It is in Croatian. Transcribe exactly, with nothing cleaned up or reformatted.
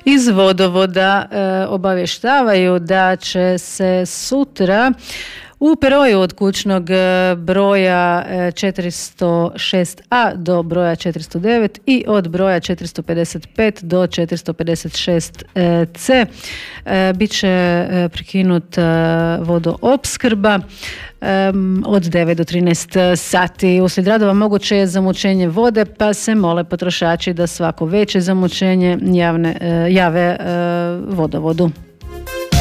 Iz vodovoda e, obavještavaju da će se sutra u peroju od kućnog broja četiristo šest a do broja četiristo devet i od broja četiristo pedeset pet do četiristo pedeset šest c bit će prekinuta vodoopskrba od devet do trinaest sati. Uslijed radova moguće je zamućenje vode, pa se mole potrošači da svako veće zamućenje javne, jave vodovodu.